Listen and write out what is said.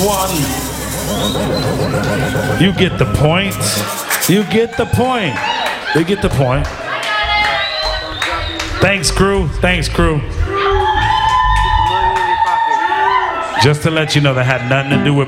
one. You get the point. You get the point. You get the point. Thanks, crew. Thanks, crew. Just to let you know, that had nothing to do with